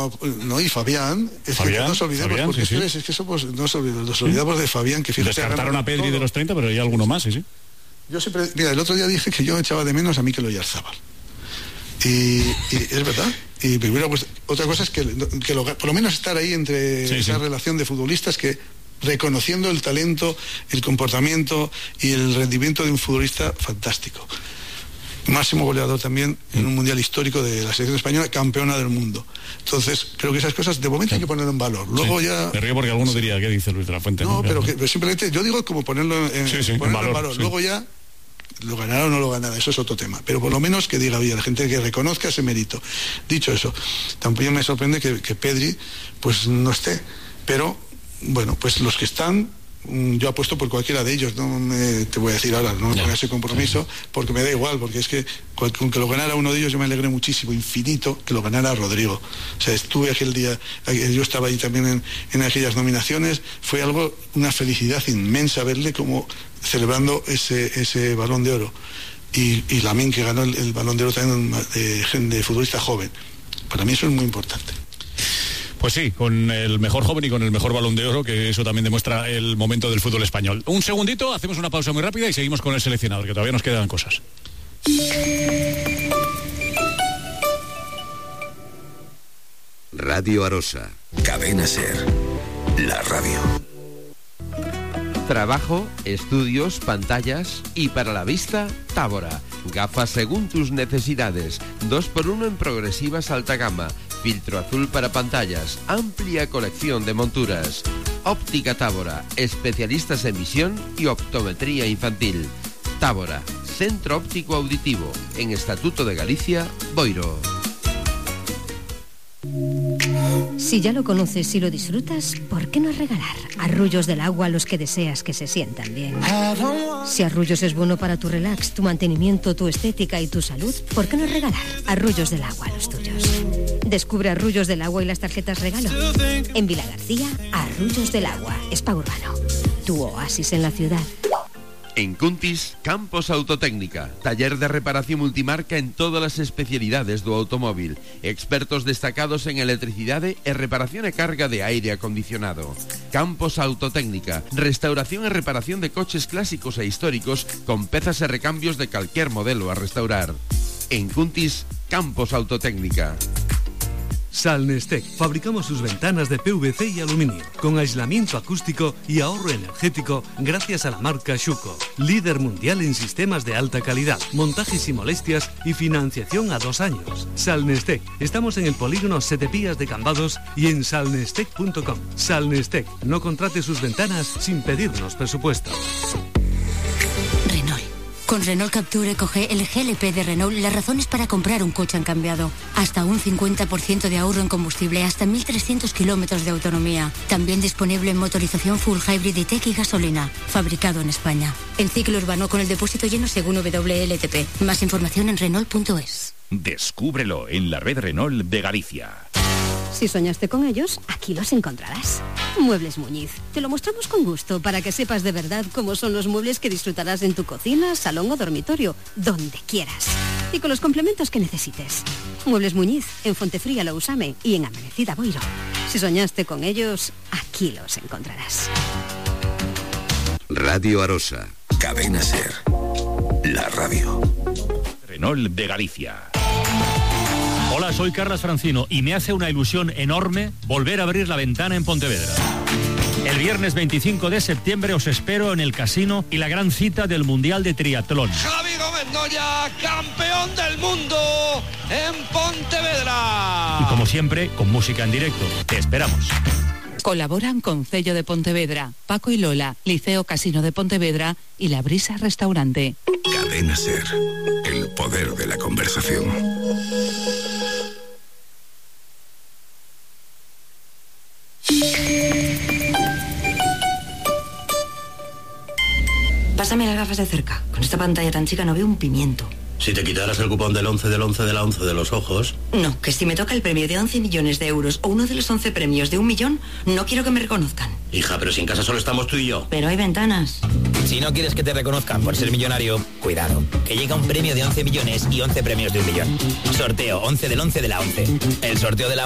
No, y Fabián, Fabián, que no nos olvidemos, Fabián, porque sí. es que somos, nos olvidamos de Fabián, que fíjate. Descartaron a Pedri de los 30, pero hay alguno más, sí. Yo siempre, mira, el otro día dije que yo echaba de menos a Mikel Oyarzabal. Y es verdad. Y primero, pues, otra cosa es que por lo menos estar ahí entre esa relación de futbolistas que, reconociendo el talento, el comportamiento y el rendimiento de un futbolista fantástico. Máximo goleador también en un mundial histórico de la selección española, campeona del mundo. Entonces, creo que esas cosas de momento hay que ponerlo en valor. Luego ya... Me río porque alguno diría, ¿qué dice Luis de la Fuente? No, pero simplemente yo digo como ponerlo en valor. Sí. Luego ya, lo ganará o no lo ganará, eso es otro tema. Pero por lo menos que diga, oye, la gente que reconozca ese mérito. Dicho eso, tampoco me sorprende que Pedri pues no esté. Pero, bueno, pues los que están... Yo apuesto por cualquiera de ellos, te voy a decir ahora, no me ponga ese compromiso, porque me da igual, porque es que con que lo ganara uno de ellos yo me alegré muchísimo, infinito, que lo ganara Rodrigo. O sea, estuve aquel día, yo estaba ahí también en aquellas nominaciones, fue una felicidad inmensa verle como celebrando ese Balón de Oro. Y Lamine, que ganó el Balón de Oro también de futbolista joven. Para mí eso es muy importante. Pues sí, con el mejor joven y con el mejor Balón de Oro, que eso también demuestra el momento del fútbol español. Un segundito, hacemos una pausa muy rápida y seguimos con el seleccionador, que todavía nos quedan cosas. Radio Arosa, Cadena SER, la radio. Trabajo, estudios, pantallas y para la vista, Tábora. Gafas según tus necesidades. 2x1 en progresivas alta gama. Filtro azul para pantallas. Amplia colección de monturas. Óptica Tábora. Especialistas en visión y optometría infantil. Tábora. Centro óptico auditivo. En Estatuto de Galicia, Boiro. Si ya lo conoces y lo disfrutas, ¿por qué no regalar Arrullos del Agua a los que deseas que se sientan bien? Si Arrullos es bueno para tu relax, tu mantenimiento, tu estética y tu salud, ¿por qué no regalar Arrullos del Agua a los tuyos? Descubre Arrullos del Agua y las tarjetas regalo. En Vila García, Arrullos del Agua, Spa Urbano, tu oasis en la ciudad. En Cuntis, Campos Autotécnica, taller de reparación multimarca en todas las especialidades do automóvil, expertos destacados en electricidade e reparación e carga de aire acondicionado. Campos Autotécnica, restauración e reparación de coches clásicos e históricos con pezas e recambios de calquer modelo a restaurar. En Cuntis, Campos Autotécnica. Salnestec. Fabricamos sus ventanas de PVC y aluminio, con aislamiento acústico y ahorro energético gracias a la marca Schuco. Líder mundial en sistemas de alta calidad, montajes y molestias y financiación a 2 años. Salnestec. Estamos en el polígono Sete Pías de Cambados y en salnestec.com. Salnestec. No contrate sus ventanas sin pedirnos presupuesto. Con Renault Captur EcoG, el GLP de Renault, las razones para comprar un coche han cambiado. Hasta un 50% de ahorro en combustible, hasta 1.300 kilómetros de autonomía. También disponible en motorización full hybrid e-tech y gasolina. Fabricado en España. En ciclo urbano con el depósito lleno según WLTP. Más información en Renault.es. Descúbrelo en la red Renault de Galicia. Si soñaste con ellos, aquí los encontrarás. Muebles Muñiz. Te lo mostramos con gusto para que sepas de verdad cómo son los muebles que disfrutarás en tu cocina, salón o dormitorio, donde quieras. Y con los complementos que necesites. Muebles Muñiz, en Fontefría Lousame y en Amanecida Boiro. Si soñaste con ellos, aquí los encontrarás. Radio Arosa, Cadena SER, la radio. Renault de Galicia. Hola, soy Carlas Francino y me hace una ilusión enorme volver a abrir la ventana en Pontevedra. El viernes 25 de septiembre os espero en el casino y la gran cita del Mundial de Triatlón. Javi Gómez Noya, campeón del mundo en Pontevedra. Y como siempre, con música en directo. Te esperamos. Colaboran con Cello de Pontevedra, Paco y Lola, Liceo Casino de Pontevedra y La Brisa Restaurante. Cadena SER, el poder de la conversación. Pásame las gafas de cerca. Con esta pantalla tan chica no veo un pimiento. Si te quitaras el cupón del 11 del 11 de la 11 de los ojos... No, que si me toca el premio de 11 millones de euros o uno de los 11 premios de 1 millón, no quiero que me reconozcan. Hija, pero si en casa solo estamos tú y yo. Pero hay ventanas. Si no quieres que te reconozcan por ser millonario, cuidado, que llega un premio de 11 millones y 11 premios de 1 millón. Sorteo 11 del 11 de la 11. El sorteo de la